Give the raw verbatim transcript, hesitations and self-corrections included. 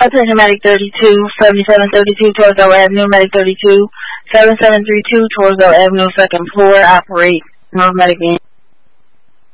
Attention Medic thirty-two, seventy-seven thirty-two, Torzo Avenue, Medic thirty-two, seventy-seven thirty-two, Torzo Avenue, second floor, operate North Medic